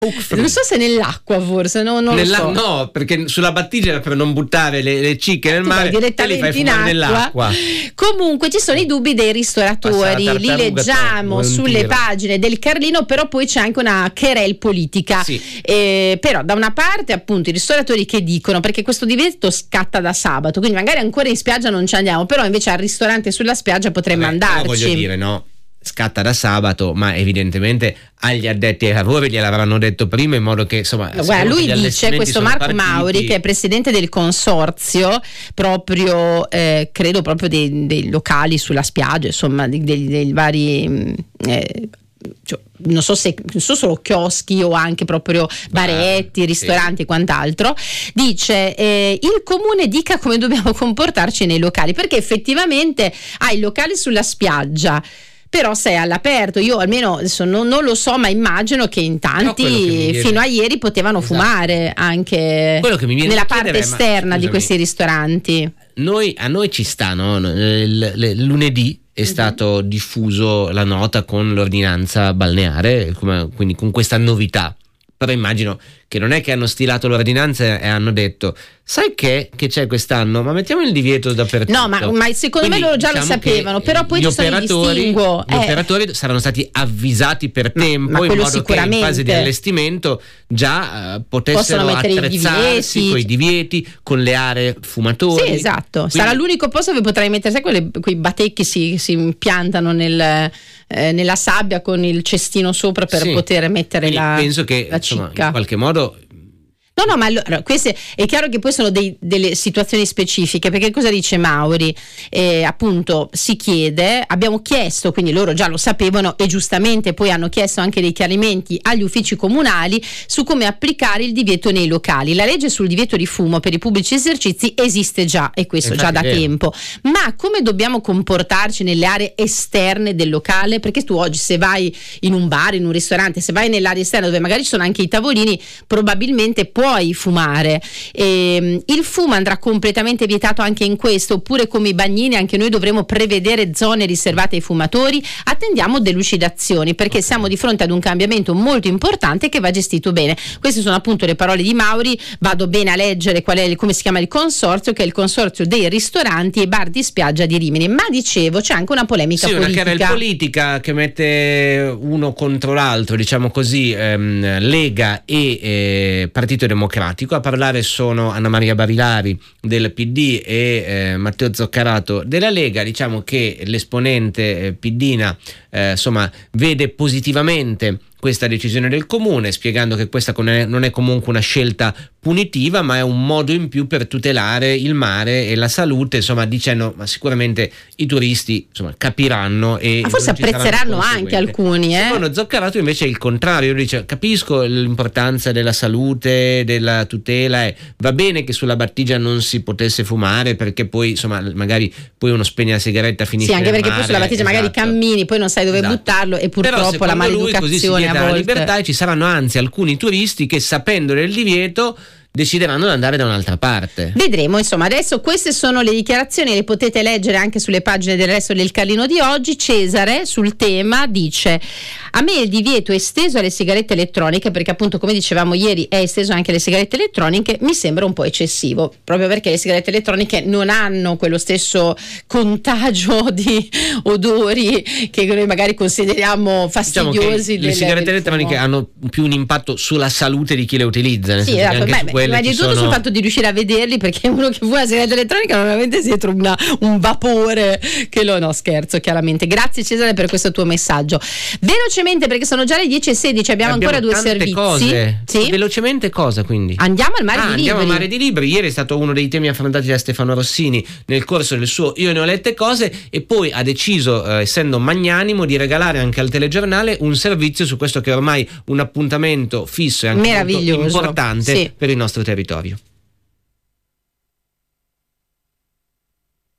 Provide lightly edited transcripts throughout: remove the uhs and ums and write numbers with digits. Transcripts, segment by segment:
Non so se nell'acqua, forse non lo so. No, perché sulla battigia era per non buttare le cicche nel mare, direttamente e li fai fumare nell'acqua. Comunque ci sono i dubbi dei ristoratori, li leggiamo sulle pagine del Carlino, però poi c'è anche una querel politica. Sì. Però da una parte appunto i ristoratori che dicono, perché questo divieto scatta da sabato, quindi magari ancora in spiaggia non ci andiamo, però invece al ristorante sulla spiaggia potremmo andarci. Voglio dire, no, scatta da sabato, ma evidentemente agli addetti ai lavori gliel'avranno detto prima, in modo che insomma. Guarda, lui dice, questo Marco Mauri, che è presidente del consorzio proprio credo proprio dei locali sulla spiaggia, insomma dei vari non so solo chioschi o anche proprio baretti, ristoranti e quant'altro, dice il comune dica come dobbiamo comportarci nei locali, perché effettivamente hai locali sulla spiaggia, però sei all'aperto. Io almeno adesso non lo so, ma immagino che in tanti fino a ieri potevano fumare anche nella parte esterna di questi ristoranti. A noi ci sta, no? Lunedì è stato diffuso la nota con l'ordinanza balneare, quindi con questa novità. Però immagino che non è che hanno stilato l'ordinanza e hanno detto: sai che c'è quest'anno, ma mettiamo il divieto dappertutto. No, ma secondo me loro già lo sapevano, però poi ci sono gli operatori saranno stati avvisati per tempo, in modo che in fase di allestimento già potessero attrezzarsi con i divieti, con le aree fumatori. Sì, esatto. Quindi sarà l'unico posto dove potrai mettere, sai, quei batecchi si impiantano nella sabbia con il cestino sopra per poter mettere penso che insomma, in qualche modo. No, ma allora, queste è chiaro che poi sono delle situazioni specifiche, perché cosa dice Mauri? Appunto si chiede, abbiamo chiesto, quindi loro già lo sapevano e giustamente poi hanno chiesto anche dei chiarimenti agli uffici comunali su come applicare il divieto nei locali. La legge sul divieto di fumo per i pubblici esercizi esiste già, e questo già da tempo, ma come dobbiamo comportarci nelle aree esterne del locale? Perché tu oggi, se vai in un bar, in un ristorante, se vai nell'area esterna dove magari ci sono anche i tavolini, probabilmente puoi fumare. Il fumo andrà completamente vietato anche in questo, oppure come i bagnini anche noi dovremo prevedere zone riservate ai fumatori? Attendiamo delucidazioni, perché siamo di fronte ad un cambiamento molto importante che va gestito bene. Queste sono appunto le parole di Mauri. Vado bene a leggere come si chiama il consorzio, che è il consorzio dei ristoranti e bar di spiaggia di Rimini. Ma dicevo, c'è anche una polemica politica. Una querel politica che mette uno contro l'altro, diciamo così, Lega e Partito Democratico. A parlare sono Anna Maria Barilari del PD e Matteo Zoccarato della Lega. Diciamo che l'esponente piddina vede positivamente questa decisione del comune, spiegando che questa non è comunque una scelta punitiva, ma è un modo in più per tutelare il mare e la salute, dicendo ma sicuramente i turisti capiranno e forse apprezzeranno anche alcuni. Secondo Zoccarato invece è il contrario, lui dice: capisco l'importanza della salute, della tutela, va bene che sulla battigia non si potesse fumare, perché poi magari poi uno spegne la sigaretta, finisce anche perché mare, poi sulla battigia magari cammini, poi non sai dove buttarlo, e purtroppo la maleducazione a volte. La libertà, e ci saranno anzi alcuni turisti che, sapendo del divieto, decideranno di andare da un'altra parte. Vedremo, adesso queste sono le dichiarazioni, le potete leggere anche sulle pagine del Resto del Carlino di oggi. Cesare sul tema dice: a me il divieto è esteso alle sigarette elettroniche, perché appunto, come dicevamo ieri, è esteso anche alle sigarette elettroniche, mi sembra un po' eccessivo, proprio perché le sigarette elettroniche non hanno quello stesso contagio di odori che noi magari consideriamo fastidiosi. Le sigarette elettroniche hanno più un impatto sulla salute di chi le utilizza, nel senso che anche ma di tutto sul fatto di riuscire a vederli, perché uno che fuma la sigaretta elettronica normalmente si dietro un vapore che no, scherzo, chiaramente. Grazie Cesare per questo tuo messaggio. Velocemente, perché sono già le 10:16, abbiamo ancora due servizi. Cose. Sì? Velocemente cosa, quindi? Andiamo al Mare di Libri. Andiamo al Mare di Libri. Ieri è stato uno dei temi affrontati da Stefano Rossini nel corso del suo Io ne ho lette cose, e poi ha deciso, essendo magnanimo, di regalare anche al telegiornale un servizio su questo che è ormai un appuntamento fisso e anche molto importante per il nostro territorio.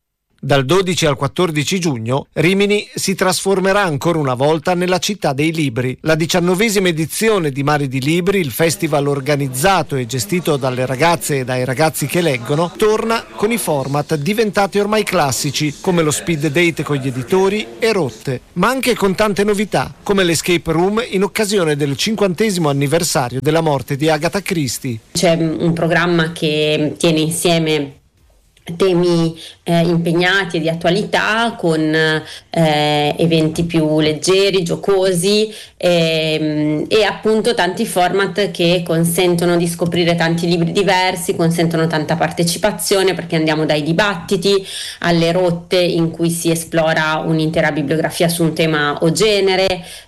Dal 12 al 14 giugno Rimini si trasformerà ancora una volta nella città dei libri. La 19ª edizione di Mari di Libri, il festival organizzato e gestito dalle ragazze e dai ragazzi che leggono, torna con i format diventati ormai classici, come lo speed date con gli editori e Rotte, ma anche con tante novità, come l'escape room in occasione del 50° anniversario della morte di Agatha Christie. C'è un programma che tiene insieme temi impegnati e di attualità con eventi più leggeri, giocosi e appunto tanti format che consentono di scoprire tanti libri diversi, consentono tanta partecipazione, perché andiamo dai dibattiti alle rotte in cui si esplora un'intera bibliografia su un tema o genere.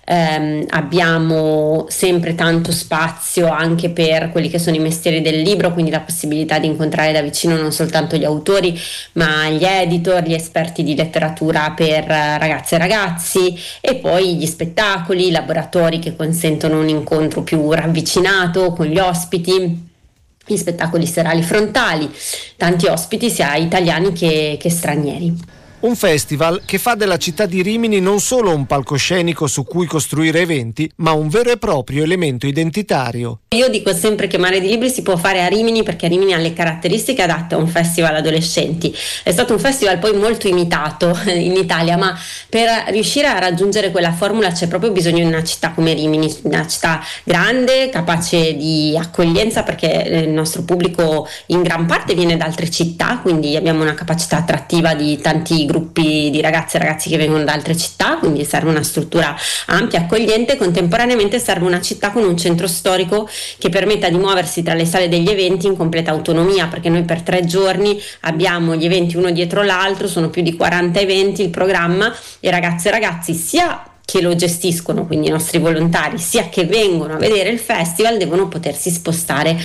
Abbiamo sempre tanto spazio anche per quelli che sono i mestieri del libro, quindi la possibilità di incontrare da vicino non soltanto gli autori ma gli editor, gli esperti di letteratura per ragazze e ragazzi, e poi gli spettacoli, i laboratori che consentono un incontro più ravvicinato con gli ospiti, gli spettacoli serali frontali, tanti ospiti sia italiani che stranieri. Un festival che fa della città di Rimini non solo un palcoscenico su cui costruire eventi, ma un vero e proprio elemento identitario. Io dico sempre che Mare di Libri si può fare a Rimini perché Rimini ha le caratteristiche adatte a un festival adolescenti. È stato un festival poi molto imitato in Italia, ma per riuscire a raggiungere quella formula c'è proprio bisogno di una città come Rimini, una città grande, capace di accoglienza, perché il nostro pubblico in gran parte viene da altre città, quindi abbiamo una capacità attrattiva di tanti gruppi di ragazze e ragazzi che vengono da altre città, quindi serve una struttura ampia, accogliente. Contemporaneamente serve una città con un centro storico che permetta di muoversi tra le sale degli eventi in completa autonomia, perché noi per 3 giorni abbiamo gli eventi uno dietro l'altro, sono più di 40 eventi il programma, e ragazze e ragazzi sia che lo gestiscono, quindi i nostri volontari, sia che vengono a vedere il festival, devono potersi spostare.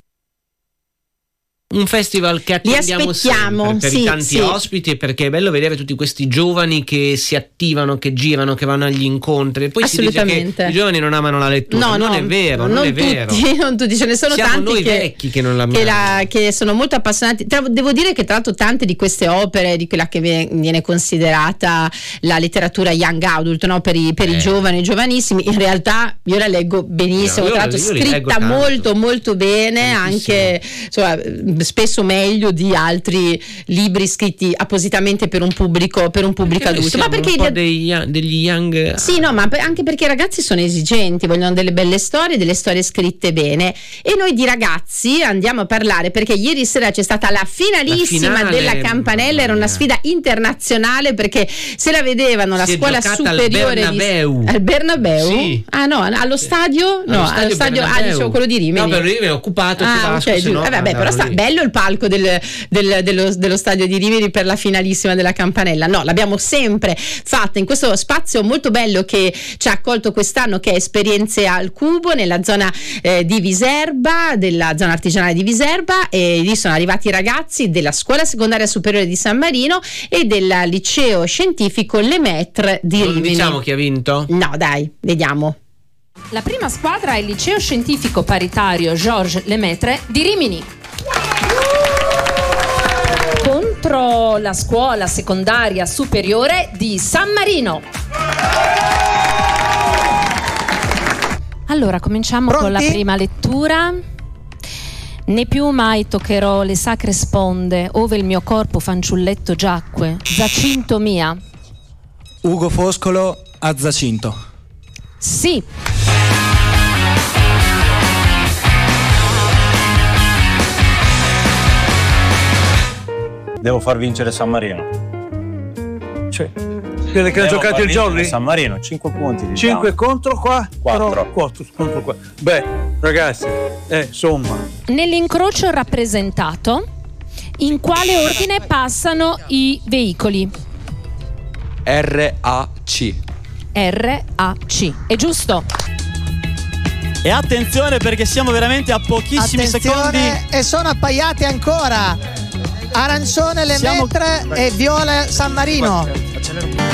Un festival che attendiamo sempre per i tanti ospiti, e perché è bello vedere tutti questi giovani che si attivano, che girano, che vanno agli incontri. E poi si dice che i giovani non amano la lettura. Non è vero, non è vero. Non tutti, ce ne sono Siamo tanti noi vecchi che non l'amano. Che sono molto appassionati. Devo dire che tra l'altro tante di queste opere, di quella che viene considerata la letteratura young adult, no? per i giovani, giovanissimi, in realtà io la leggo benissimo, tra l'altro scritta molto molto bene, anche insomma, spesso meglio di altri libri scritti appositamente per un pubblico adulto, ma perché un po' degli young, sì, no, ma anche perché i ragazzi sono esigenti, vogliono delle belle storie, delle storie scritte bene, e noi di ragazzi andiamo a parlare perché ieri sera c'è stata la finalissima della Campanella. Era una sfida internazionale, perché se la vedevano la scuola superiore al Bernabeu. Sì. Ah no, allo stadio? No, allo stadio dicevo quello di Rimini. No, per Rimini è occupato. Vabbè, però sta bello il palco dello stadio di Rimini per la finalissima della Campanella. No, l'abbiamo sempre fatta in questo spazio molto bello che ci ha accolto quest'anno, che è Esperienze al Cubo, nella zona di Viserba, della zona artigianale di Viserba, e lì sono arrivati i ragazzi della scuola secondaria superiore di San Marino e del liceo scientifico Lemaitre di Rimini. Non diciamo chi ha vinto? No, dai, vediamo. La prima squadra è il liceo scientifico paritario Georges Lemaitre di Rimini, contro la scuola secondaria superiore di San Marino. Allora, cominciamo con la prima lettura. Né più mai toccherò le sacre sponde, ove il mio corpo fanciulletto giacque. Zacinto mia. Ugo Foscolo a Zacinto. Sì. Devo far vincere San Marino. Cioè, quelli che hanno giocato il Jolly? San Marino, 5 punti. Diciamo. 5 contro qua? 4 contro qua. Beh, ragazzi, insomma. Nell'incrocio rappresentato, in quale ordine passano i veicoli? RAC. RAC. È giusto? E attenzione, perché siamo veramente a pochissimi secondi. E sono appaiati ancora. Arancione Lemaitre e viola San Marino.